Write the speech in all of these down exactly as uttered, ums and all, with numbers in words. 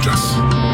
час.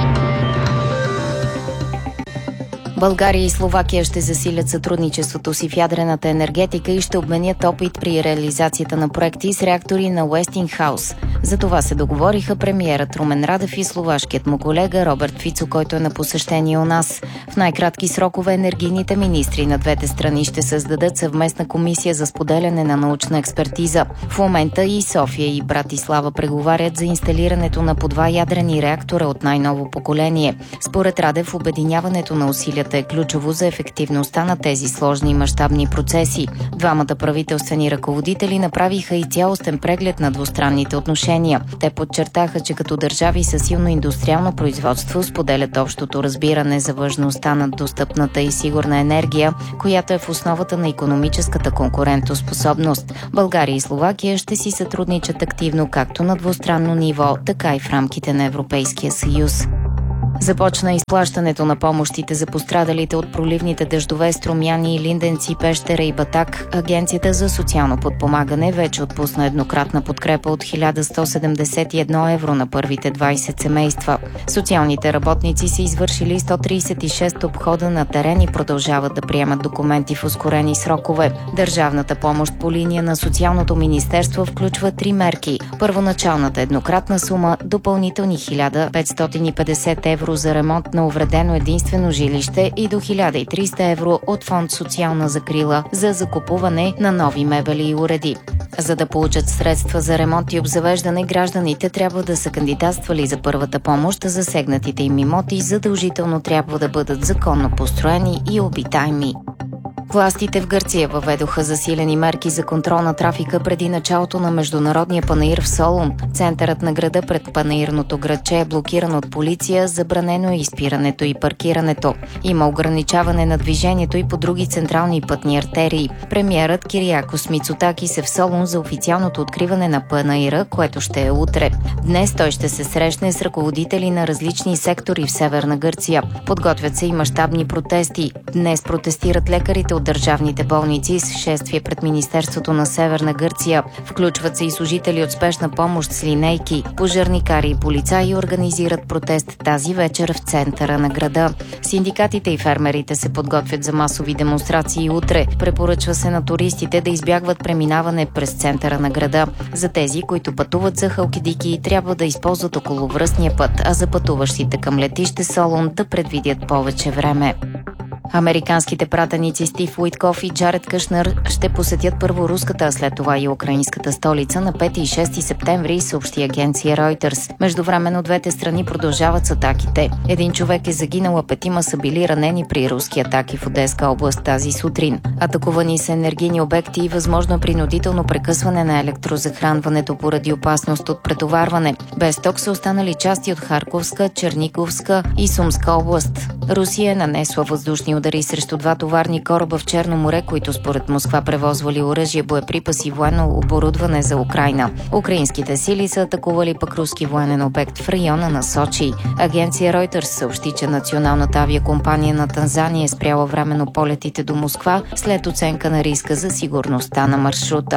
България и Словакия ще засилят сътрудничеството си в ядрената енергетика и ще обменят опит при реализацията на проекти с реактори на Уестингхаус. За това се договориха премиерът Румен Радев и словашкият му колега Роберт Фицо, който е на посещение у нас. В най-кратки срокове енергийните министри на двете страни ще създадат съвместна комисия за споделяне на научна експертиза. В момента и София и Братислава преговарят за инсталирането на по два ядрени реактора от най-ново поколение. Според Радев, обединяването на усилията е ключово за ефективността на тези сложни и мащабни процеси. Двамата правителствени ръководители направиха и цялостен преглед на двустранните отношения. Те подчертаха, че като държави със силно индустриално производство споделят общото разбиране за важността на достъпната и сигурна енергия, която е в основата на икономическата конкурентоспособност. България и Словакия ще си сътрудничат активно както на двустранно ниво, така и в рамките на Европейския съюз. Започна изплащането на помощите за пострадалите от проливните дъждове Струмяни, Линденци, Пещера и Батак. Агенцията за социално подпомагане вече отпусна еднократна подкрепа от хиляда сто седемдесет и едно евро на първите двайсет семейства. Социалните работници са извършили сто трийсет и шест обхода на терен и продължават да приемат документи в ускорени срокове. Държавната помощ по линия на Социалното министерство включва три мерки. Първоначалната еднократна сума, допълнителни хиляда петстотин и петдесет евро за ремонт на увредено единствено жилище и до хиляда и триста евро от фонд Социална закрила за закупуване на нови мебели и уреди. За да получат средства за ремонт и обзавеждане, гражданите трябва да са кандидатствали за първата помощ, засегнатите им имоти задължително трябва да бъдат законно построени и обитаеми. Властите в Гърция въведоха засилени мерки за контрол на трафика преди началото на международния панаир в Солун. Центърът на града пред панаирното градче е блокиран от полиция, забранено е изпирането и паркирането. Има ограничаване на движението и по други централни пътни артерии. Премиерът Кириакос Мицотакис е в Солун за официалното откриване на панаира, което ще е утре. Днес той ще се срещне с ръководители на различни сектори в Северна Гърция. Подготвят се и мащабни протести. Днес протестират лекарите от държавните болници с шествие пред Министерството на Северна Гърция. Включват се и служители от спешна помощ с линейки. Пожарникари и полицаи организират протест тази вечер в центъра на града. Синдикатите и фермерите се подготвят за масови демонстрации утре. Препоръчва се на туристите да избягват преминаване през центъра на града. За тези, които пътуват за Халкидики, трябва да използват околовръстния път, а за пътуващите към летище Солун да предвидят повече време. Американските пратеници Стив Уитков и Джаред Кушнер ще посетят първо руската, а след това и украинската столица на пети и шести септември, съобщи агенция Reuters. Междувременно двете страни продължават с атаките. Един човек е загинал, а петима са били ранени при руски атаки в Одеска област тази сутрин. Атакувани са енергийни обекти и възможно принудително прекъсване на електрозахранването поради опасност от претоварване. Без ток са останали части от Харковска, Черниговска и Сумска област. Русия е нанесла въздушни удари срещу два товарни кораба в Черно море, които според Москва превозвали оръжие, боеприпаси и военно оборудване за Украйна. Украинските сили са атакували пък руски военен обект в района на Сочи. Агенция Reuters съобщи, че националната авиакомпания на Танзания е спряла временно полетите до Москва след оценка на риска за сигурността на маршрута.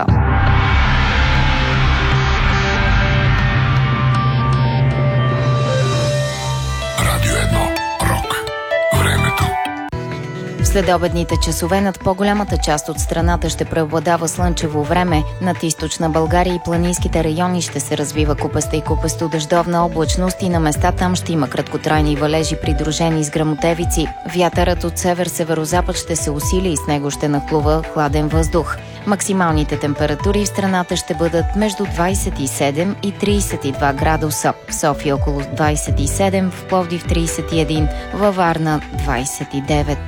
Следобедните часове над по-голямата част от страната ще преобладава слънчево време. Над източна България и планинските райони ще се развива купеста и купесто дъждовна облачност и на места там ще има краткотрайни валежи, придружени с гръмотевици. Вятърът от север-северозапад ще се усили и с него ще нахлува хладен въздух. Максималните температури в страната ще бъдат между двайсет и седем и трийсет и два градуса. В София около двайсет и седем, в Пловдив трийсет и един, във Варна двайсет и девет.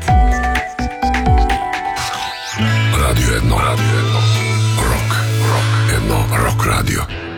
Радио едно. Радио едно. Рок. Рок. Едно рок радио.